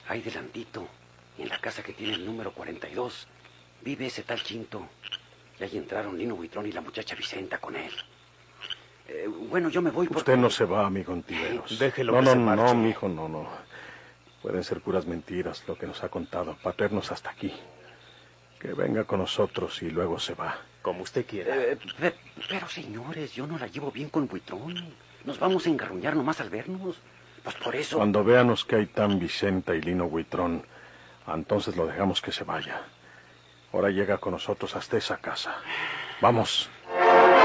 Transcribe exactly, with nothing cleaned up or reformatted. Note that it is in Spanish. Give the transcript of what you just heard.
Ahí delantito, en la casa que tiene el número cuarenta y dos, vive ese tal Chinto. Y ahí entraron Lino Buitrón y la muchacha Vicenta con él. Eh, bueno, yo me voy porque... Usted no se va, amigo Ontiveros. Déjelo no, que no, se marche. No, no, mijo, no, no. Pueden ser puras mentiras lo que nos ha contado para traernos hasta aquí. Que venga con nosotros y luego se va. Como usted quiera. Eh, pe- pero, señores, yo no la llevo bien con Buitrón. Nos vamos a engarruñar nomás al vernos. Pues por eso... Cuando veamos que hay tan Vicenta y Lino Buitrón, entonces lo dejamos que se vaya. Ahora llega con nosotros hasta esa casa. Vamos.